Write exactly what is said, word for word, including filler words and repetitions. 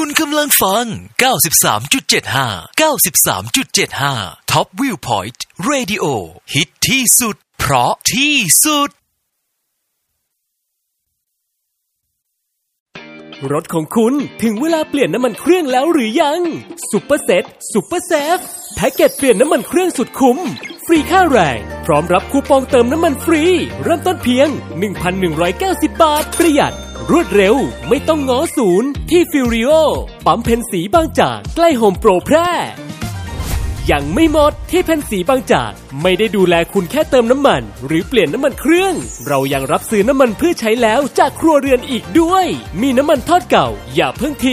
คุณกำลังฟัง เก้าสิบสามจุดเจ็ดห้า เก้าสิบสามจุดเจ็ดห้า Top Viewpoint Radio ฮิตที่สุดเพราะที่สุดรถของคุณถึงเวลาเปลี่ยนน้ำมันเครื่องแล้วหรือยังซุปเปอร์เซ็ตซุปเปอร์เซฟแพ็กเกจเปลี่ยนน้ำมันเครื่องสุดคุ้มฟรีค่าแรงพร้อมรับคูปองเติมน้ำมันฟรีเริ่มต้นเพียง หนึ่งพันหนึ่งร้อยเก้าสิบ บาทประหยัดรวดเร็วไม่ต้องง้อศูนย์ที่ฟิวริโอปั๊มเพนสีบางจากใกล้โฮมโปรแพร่ยังไม่หมดที่เพนสีบางจากไม่ได้ดูแลคุณแค่เติมน้ำมันหรือเปลี่ยนน้ำมันเครื่องเรายังรับซื้อน้ำมันเพื่อใช้แล้วจากครัวเรือนอีกด้วยมีน้ำมันทอดเก่าอย่าเพิ่งทิ้ง